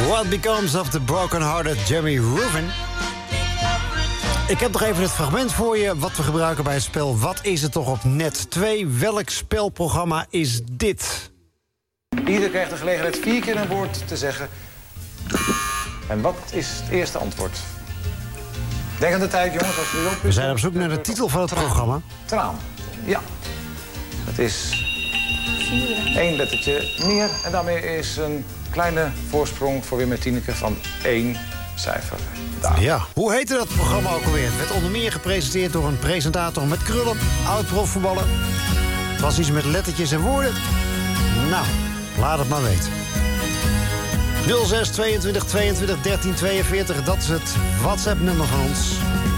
What Becomes of the Broken-Hearted Jeremy Rubin. Ik heb nog even het fragment voor je wat we gebruiken bij het spel Wat is het toch op net 2? Welk spelprogramma is dit? Ieder krijgt de gelegenheid 4 keer een woord te zeggen. En wat is het eerste antwoord? Denk aan de tijd, jongens. Als jullie We zijn op zoek naar de titel van het programma. Traan. Ja. Het is 1 lettertje meer. En daarmee is een kleine voorsprong voor Wim en Tineke van 1 cijfer. Daar. Ja, hoe heette dat programma ook alweer? Het werd onder meer gepresenteerd door een presentator met krullen, oud-profvoetballer. Het was iets met lettertjes en woorden. Nou, laat het maar weten. 06 22 22 13 42, dat is het WhatsApp-nummer van ons.